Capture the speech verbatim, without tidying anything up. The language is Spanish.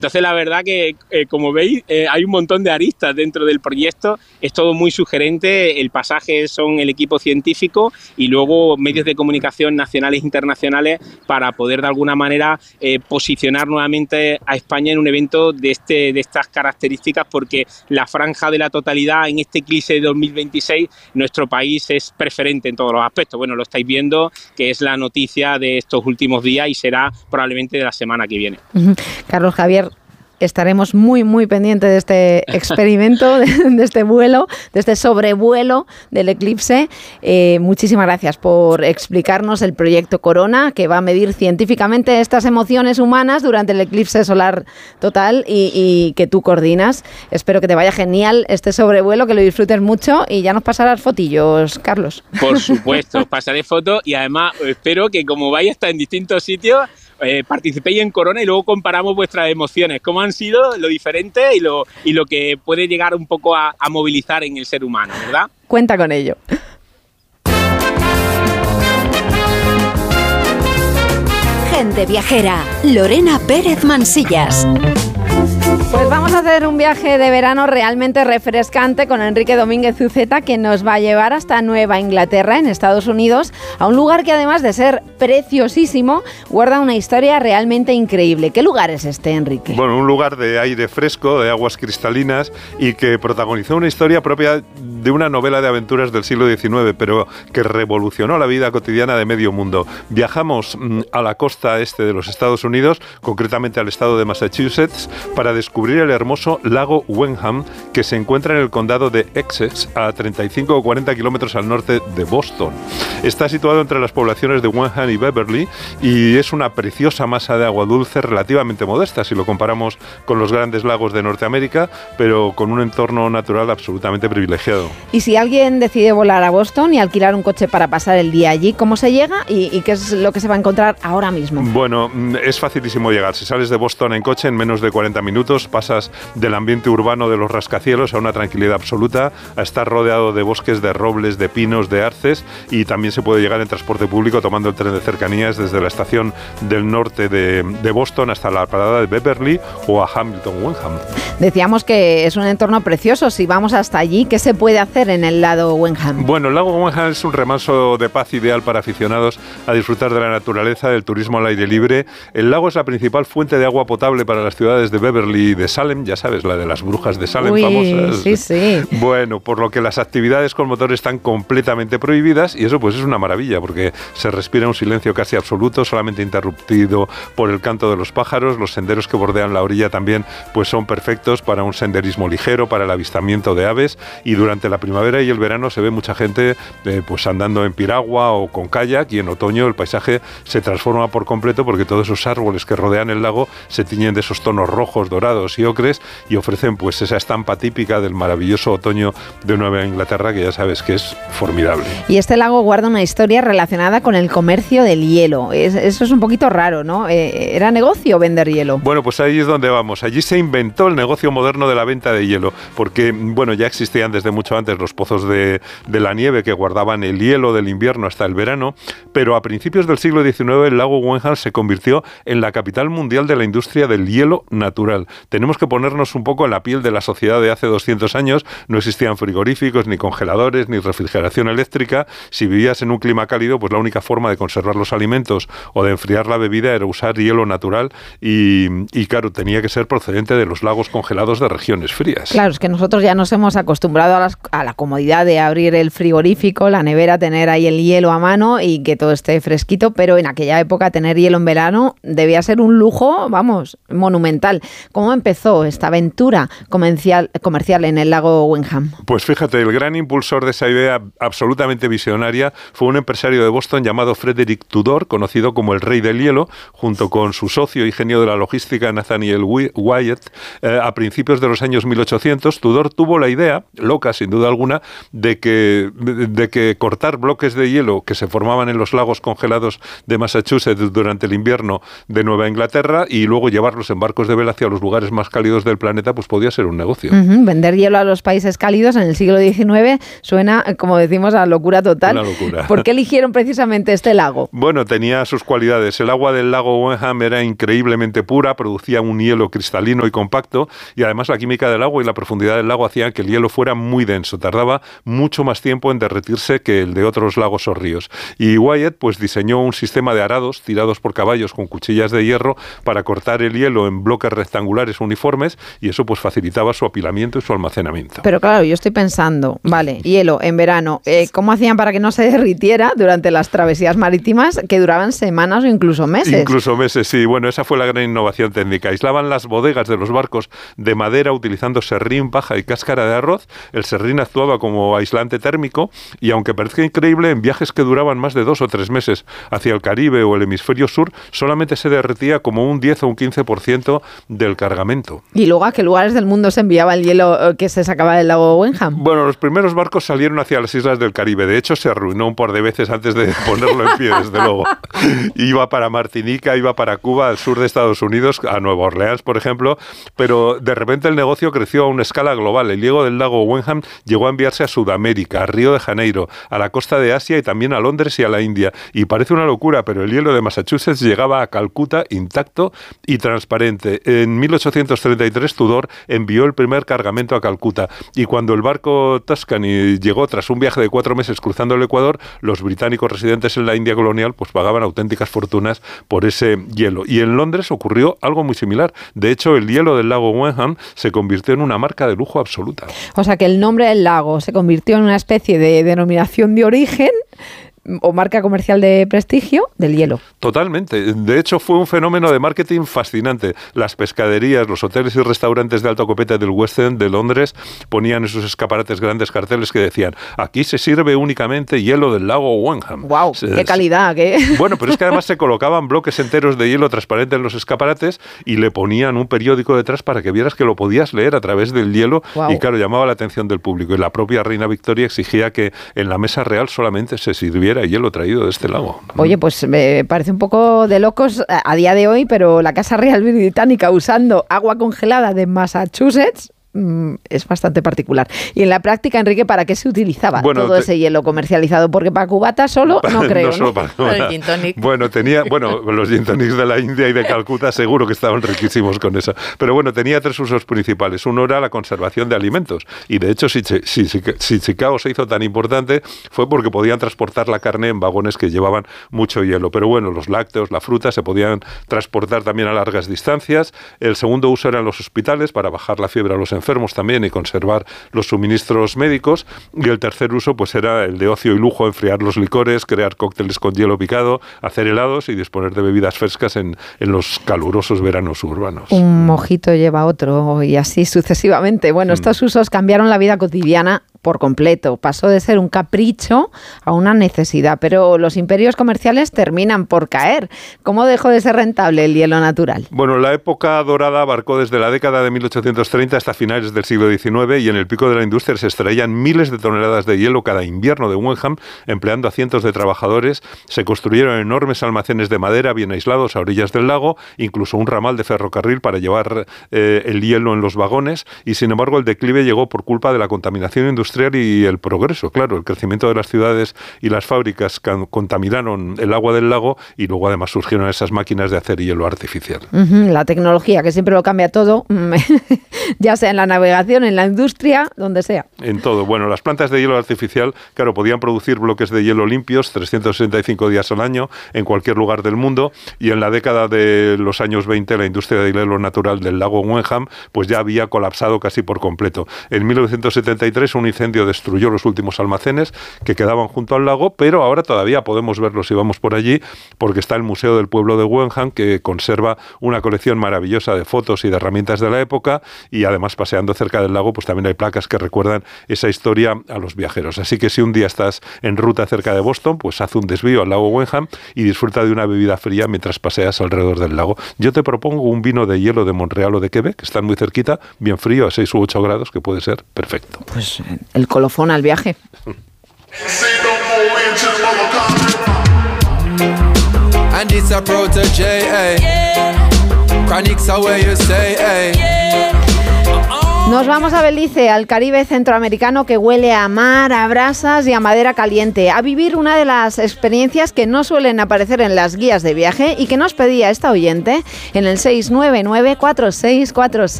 Entonces, la verdad que, eh, como veis, eh, hay un montón de aristas dentro del proyecto. Es todo muy sugerente. El pasaje son el equipo científico y luego medios de comunicación nacionales e internacionales para poder, de alguna manera, eh, posicionar nuevamente a España en un evento de, este, de estas características, porque la franja de la totalidad en este Eclipse de dos mil veintiséis, nuestro país es preferente en todos los aspectos. Bueno, lo estáis viendo, que es la noticia de estos últimos días y será probablemente de la semana que viene. Uh-huh. Carlos Javier, estaremos muy, muy pendientes de este experimento, de, de este vuelo, de este sobrevuelo del eclipse. Eh, muchísimas gracias por explicarnos el proyecto Corona, que va a medir científicamente estas emociones humanas durante el eclipse solar total y, y que tú coordinas. Espero que te vaya genial este sobrevuelo, que lo disfrutes mucho y ya nos pasarás fotillos, Carlos. Por supuesto, os pasaré fotos y además espero que, como vais a estar en distintos sitios, Eh, participéis en Corona y luego comparamos vuestras emociones, cómo han sido, lo diferente y lo, y lo que puede llegar un poco a, a movilizar en el ser humano, ¿verdad? Cuenta con ello. Gente viajera, Lorena Pérez Mansillas. Pues vamos a hacer un viaje de verano realmente refrescante con Enrique Domínguez Uceta, que nos va a llevar hasta Nueva Inglaterra, en Estados Unidos, a un lugar que, además de ser preciosísimo, guarda una historia realmente increíble. ¿Qué lugar es este, Enrique? Bueno, un lugar de aire fresco, de aguas cristalinas, y que protagonizó una historia propia de una novela de aventuras del siglo diecinueve, pero que revolucionó la vida cotidiana de medio mundo. Viajamos mmm, a la costa este de los Estados Unidos, concretamente al estado de Massachusetts, para descubrir el hermoso lago Wenham, que se encuentra en el condado de Essex, a treinta y cinco o cuarenta kilómetros al norte de Boston. Está situado entre las poblaciones de Wenham y Beverly y es una preciosa masa de agua dulce relativamente modesta si lo comparamos con los grandes lagos de Norteamérica, pero con un entorno natural absolutamente privilegiado. Y si alguien decide volar a Boston y alquilar un coche para pasar el día allí, ¿cómo se llega y, y qué es lo que se va a encontrar ahora mismo? Bueno, es facilísimo llegar. Si sales de Boston en coche en menos de cuarenta minutos, pasas del ambiente urbano de los rascacielos a una tranquilidad absoluta, a estar rodeado de bosques de robles, de pinos, de arces, y también se puede llegar en transporte público tomando el tren de cercanías desde la estación del norte de, de Boston hasta la parada de Beverly o a Hamilton Wenham. Decíamos que es un entorno precioso. Si vamos hasta allí, ¿qué se puede hacer en el lago Wenham? Bueno, el lago Wenham es un remanso de paz ideal para aficionados a disfrutar de la naturaleza, del turismo al aire libre. El lago es la principal fuente de agua potable para las ciudades de Beverly y de Salem, ya sabes, la de las brujas de Salem. Uy, famosas. Sí, sí. Bueno, por lo que las actividades con motor están completamente prohibidas y eso pues es una maravilla porque se respira un silencio casi absoluto, solamente interrumpido por el canto de los pájaros. Los senderos que bordean la orilla también pues son perfectos para un senderismo ligero, para el avistamiento de aves, y durante la primavera y el verano se ve mucha gente eh, pues andando en piragua o con kayak, y en otoño el paisaje se transforma por completo porque todos esos árboles que rodean el lago se tiñen de esos tonos rojos, dorados y ocres y ofrecen pues esa estampa típica del maravilloso otoño de Nueva Inglaterra, que ya sabes que es formidable. Y este lago guarda una historia relacionada con el comercio del hielo. Es, eso es un poquito raro, ¿no? Eh, ¿Era negocio vender hielo? Bueno, pues ahí es donde vamos. Allí se inventó el negocio moderno de la venta de hielo, porque bueno, ya existían desde mucho antes los pozos de, de la nieve que guardaban el hielo del invierno hasta el verano, pero a principios del siglo diecinueve el lago Wenham se convirtió en la capital mundial de la industria del hielo natural. Tenemos que ponernos un poco en la piel de la sociedad de hace doscientos años. No existían frigoríficos, ni congeladores, ni refrigeración eléctrica. Si vivías en un clima cálido, pues la única forma de conservar los alimentos o de enfriar la bebida era usar hielo natural y, y claro, tenía que ser procedente de los lagos congelados de regiones frías. Claro, es que nosotros ya nos hemos acostumbrado a, las, a la comodidad de abrir el frigorífico, la nevera, tener ahí el hielo a mano y que todo esté fresquito, pero en aquella época tener hielo en verano debía ser un lujo, vamos, monumental. ¿Cómo empezó esta aventura comercial, comercial en el lago Wenham? Pues fíjate, el gran impulsor de esa idea absolutamente visionaria fue un empresario de Boston llamado Frederick Tudor, conocido como el Rey del Hielo, junto con su socio y genio de la logística Nathaniel Wyatt. Eh, a principios de los años mil ochocientos, Tudor tuvo la idea, loca sin duda alguna, de que, de que cortar bloques de hielo que se formaban en los lagos congelados de Massachusetts durante el invierno de Nueva Inglaterra y luego llevarlos en barcos de vela hacia los lugares lugares más cálidos del planeta, pues podía ser un negocio. Uh-huh. Vender hielo a los países cálidos en el siglo diecinueve suena, como decimos, a locura total. Una locura. ¿Por qué eligieron precisamente este lago? Bueno, tenía sus cualidades. El agua del lago Wenham era increíblemente pura, producía un hielo cristalino y compacto, y además la química del agua y la profundidad del lago hacían que el hielo fuera muy denso. Tardaba mucho más tiempo en derretirse que el de otros lagos o ríos. Y Wyatt pues diseñó un sistema de arados tirados por caballos con cuchillas de hierro para cortar el hielo en bloques rectangulares uniformes, y eso pues facilitaba su apilamiento y su almacenamiento. Pero claro, yo estoy pensando, vale, hielo en verano, eh, ¿cómo hacían para que no se derritiera durante las travesías marítimas que duraban semanas o incluso meses? Incluso meses, sí. Bueno, esa fue la gran innovación técnica. Aislaban las bodegas de los barcos de madera utilizando serrín, paja y cáscara de arroz. El serrín actuaba como aislante térmico, y aunque parezca increíble, en viajes que duraban más de dos o tres meses hacia el Caribe o el hemisferio sur, solamente se derretía como un diez o un quince por ciento del cargamento. ¿Y luego a qué lugares del mundo se enviaba el hielo que se sacaba del lago Wenham? Bueno, los primeros barcos salieron hacia las islas del Caribe. De hecho, se arruinó un par de veces antes de ponerlo en pie, desde luego. Iba para Martinica, iba para Cuba, al sur de Estados Unidos, a Nueva Orleans, por ejemplo, pero de repente el negocio creció a una escala global. El hielo del lago Wenham llegó a enviarse a Sudamérica, a Río de Janeiro, a la costa de Asia y también a Londres y a la India. Y parece una locura, pero el hielo de Massachusetts llegaba a Calcuta intacto y transparente. En mil ochocientos treinta y tres Tudor envió el primer cargamento a Calcuta, y cuando el barco Tuscany llegó tras un viaje de cuatro meses cruzando el Ecuador, los británicos residentes en la India colonial pues pagaban auténticas fortunas por ese hielo. Y en Londres ocurrió algo muy similar. De hecho, el hielo del lago Wenham se convirtió en una marca de lujo absoluta. O sea que el nombre del lago se convirtió en una especie de denominación de origen o marca comercial de prestigio del hielo. Totalmente. De hecho, fue un fenómeno de marketing fascinante. Las pescaderías, los hoteles y restaurantes de alto copete del West End de Londres ponían en sus escaparates grandes carteles que decían: aquí se sirve únicamente hielo del lago Wenham. ¡Wow! Se, ¡Qué calidad! ¿Qué? Bueno, pero es que además se colocaban bloques enteros de hielo transparente en los escaparates y le ponían un periódico detrás para que vieras que lo podías leer a través del hielo. Wow. Y claro, llamaba la atención del público. Y la propia reina Victoria exigía que en la mesa real solamente se sirviera hielo traído de este lago. Oye, pues me parece un poco de locos a día de hoy, pero la Casa Real Británica usando agua congelada de Massachusetts es bastante particular. Y en la práctica, Enrique, ¿para qué se utilizaba bueno, todo te... ese hielo comercializado? Porque para cubata solo no creo, no, solo para, ¿no? Para el gin tonic. Bueno, tenía, bueno, los gin tonics de la India y de Calcuta seguro que estaban riquísimos con eso. Pero bueno, tenía tres usos principales. Uno era la conservación de alimentos. Y de hecho, si, si, si, si Chicago se hizo tan importante fue porque podían transportar la carne en vagones que llevaban mucho hielo. Pero bueno, los lácteos, la fruta se podían transportar también a largas distancias. El segundo uso eran los hospitales para bajar la fiebre a los enfermos también y conservar los suministros médicos, y el tercer uso pues era el de ocio y lujo, enfriar los licores, crear cócteles con hielo picado, hacer helados y disponer de bebidas frescas en, en los calurosos veranos urbanos. Un mojito lleva otro y así sucesivamente. Bueno, estos mm. usos cambiaron la vida cotidiana por completo. Pasó de ser un capricho a una necesidad, pero los imperios comerciales terminan por caer. ¿Cómo dejó de ser rentable el hielo natural? Bueno, la época dorada abarcó desde la década de mil ochocientos treinta hasta finales del siglo diecinueve, y en el pico de la industria se extraían miles de toneladas de hielo cada invierno de Wenham, empleando a cientos de trabajadores. Se construyeron enormes almacenes de madera bien aislados a orillas del lago, incluso un ramal de ferrocarril para llevar eh, el hielo en los vagones, y sin embargo el declive llegó por culpa de la contaminación industrial y el progreso. Claro, el crecimiento de las ciudades y las fábricas contaminaron el agua del lago, y luego además surgieron esas máquinas de hacer hielo artificial. Uh-huh, la tecnología, que siempre lo cambia todo, ya sea en la navegación, en la industria, donde sea. En todo. Bueno, las plantas de hielo artificial, claro, podían producir bloques de hielo limpios trescientos sesenta y cinco días al año en cualquier lugar del mundo, y en la década de los años veinte la industria de hielo natural del lago Wenham pues ya había colapsado casi por completo. En mil novecientos setenta y tres un incendio destruyó los últimos almacenes que quedaban junto al lago, pero ahora todavía podemos verlos si vamos por allí, porque está el Museo del Pueblo de Wenham, que conserva una colección maravillosa de fotos y de herramientas de la época, y además paseando cerca del lago pues también hay placas que recuerdan esa historia a los viajeros. Así que si un día estás en ruta cerca de Boston, pues haz un desvío al lago Wenham y disfruta de una bebida fría mientras paseas alrededor del lago. Yo te propongo un vino de hielo de Montreal o de Quebec, que están muy cerquita, bien frío, a seis u ocho grados, que puede ser perfecto. Pues el colofón al viaje. And it's a protege, eh? Chronics are where you stay, eh? Nos vamos a Belice, al Caribe centroamericano, que huele a mar, a brasas y a madera caliente, a vivir una de las experiencias que no suelen aparecer en las guías de viaje y que nos pedía esta oyente en el seis nueve nueve, cuatro seis cuatro seis.